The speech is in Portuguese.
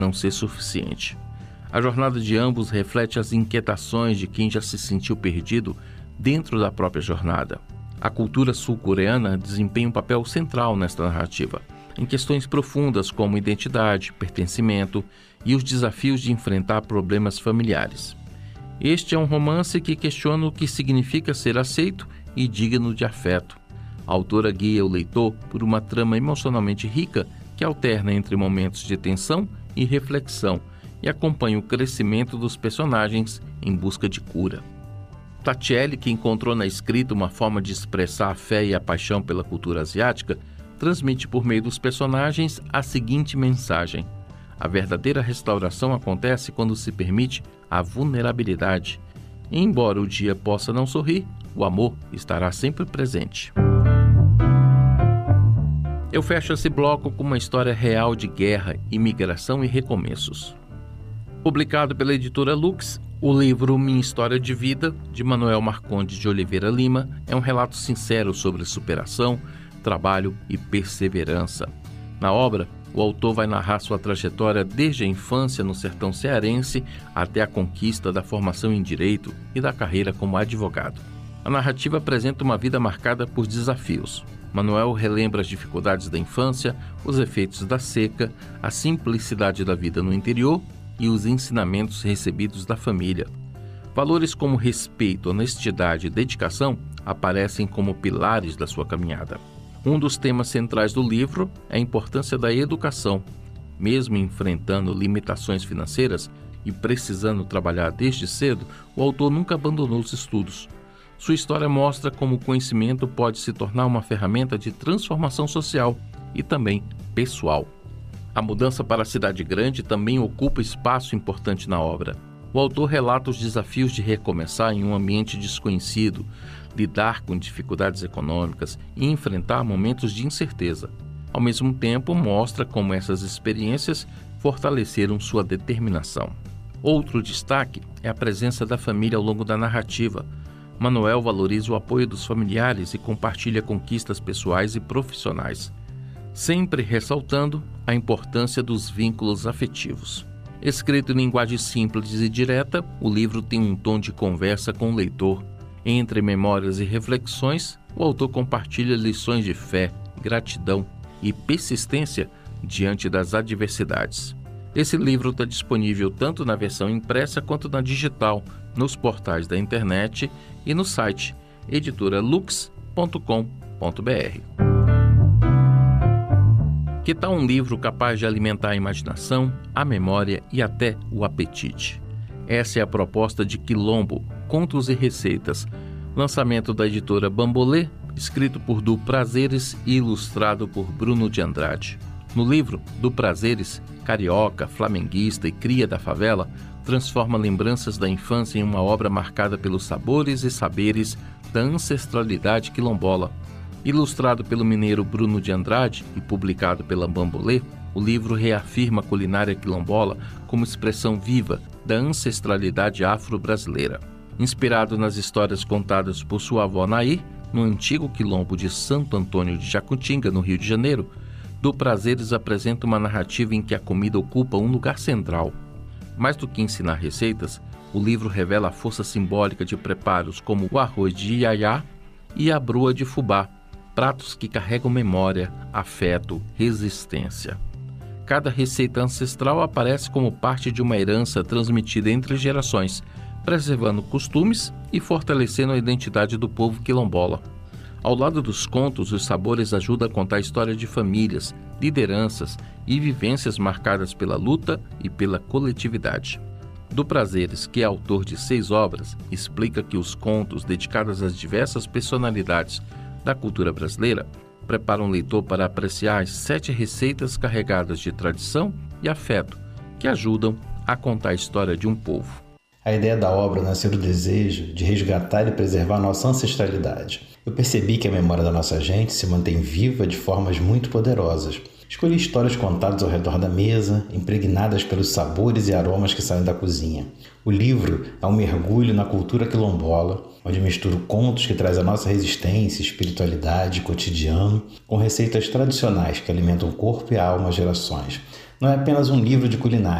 não ser suficiente. A jornada de ambos reflete as inquietações de quem já se sentiu perdido dentro da própria jornada. A cultura sul-coreana desempenha um papel central nesta narrativa, em questões profundas como identidade, pertencimento e os desafios de enfrentar problemas familiares. Este é um romance que questiona o que significa ser aceito e digno de afeto. A autora guia o leitor por uma trama emocionalmente rica que alterna entre momentos de tensão e reflexão e acompanha o crescimento dos personagens em busca de cura. Tachieli, que encontrou na escrita uma forma de expressar a fé e a paixão pela cultura asiática, transmite por meio dos personagens a seguinte mensagem: a verdadeira restauração acontece quando se permite a vulnerabilidade. E embora o dia possa não sorrir, o amor estará sempre presente. Eu fecho esse bloco com uma história real de guerra, imigração e recomeços. Publicado pela editora Lux, o livro Minha História de Vida, de Manuel Marcondes de Oliveira Lima, é um relato sincero sobre superação, trabalho e perseverança. Na obra, o autor vai narrar sua trajetória desde a infância no sertão cearense até a conquista da formação em direito e da carreira como advogado. A narrativa apresenta uma vida marcada por desafios. Manuel relembra as dificuldades da infância, os efeitos da seca, a simplicidade da vida no interior e os ensinamentos recebidos da família. Valores como respeito, honestidade e dedicação aparecem como pilares da sua caminhada. Um dos temas centrais do livro é a importância da educação. Mesmo enfrentando limitações financeiras e precisando trabalhar desde cedo, o autor nunca abandonou os estudos. Sua história mostra como o conhecimento pode se tornar uma ferramenta de transformação social e também pessoal. A mudança para a cidade grande também ocupa espaço importante na obra. O autor relata os desafios de recomeçar em um ambiente desconhecido, lidar com dificuldades econômicas e enfrentar momentos de incerteza. Ao mesmo tempo, mostra como essas experiências fortaleceram sua determinação. Outro destaque é a presença da família ao longo da narrativa. Manuel valoriza o apoio dos familiares e compartilha conquistas pessoais e profissionais, sempre ressaltando a importância dos vínculos afetivos. Escrito em linguagem simples e direta, o livro tem um tom de conversa com o leitor. Entre memórias e reflexões, o autor compartilha lições de fé, gratidão e persistência diante das adversidades. Esse livro está disponível tanto na versão impressa quanto na digital, nos portais da internet e no site editoralux.com.br. Que tal um livro capaz de alimentar a imaginação, a memória e até o apetite? Essa é a proposta de Quilombo, Contos e Receitas, lançamento da editora Bambolê, escrito por Du Prazeres e ilustrado por Bruno de Andrade. No livro, Du Prazeres, carioca, flamenguista e cria da favela, transforma lembranças da infância em uma obra marcada pelos sabores e saberes da ancestralidade quilombola. Ilustrado pelo mineiro Bruno de Andrade e publicado pela Bambolê, o livro reafirma a culinária quilombola como expressão viva da ancestralidade afro-brasileira. Inspirado nas histórias contadas por sua avó Nair, no antigo quilombo de Santo Antônio de Jacutinga, no Rio de Janeiro, Du Prazeres apresenta uma narrativa em que a comida ocupa um lugar central. Mais do que ensinar receitas, o livro revela a força simbólica de preparos como o arroz de iaiá e a broa de fubá, pratos que carregam memória, afeto, resistência. Cada receita ancestral aparece como parte de uma herança transmitida entre gerações, preservando costumes e fortalecendo a identidade do povo quilombola. Ao lado dos contos, os sabores ajudam a contar a história de famílias, lideranças e vivências marcadas pela luta e pela coletividade. Du Prazeres, que é autor de 6 obras, explica que os contos dedicados às diversas personalidades da cultura brasileira preparam o leitor para apreciar as 7 receitas carregadas de tradição e afeto que ajudam a contar a história de um povo. A ideia da obra nasceu do desejo de resgatar e preservar nossa ancestralidade. Eu percebi que a memória da nossa gente se mantém viva de formas muito poderosas. Escolhi histórias contadas ao redor da mesa, impregnadas pelos sabores e aromas que saem da cozinha. O livro é um mergulho na cultura quilombola, onde misturo contos que trazem a nossa resistência, espiritualidade, cotidiano, com receitas tradicionais que alimentam o corpo e a alma há gerações, não é apenas um livro de culinária.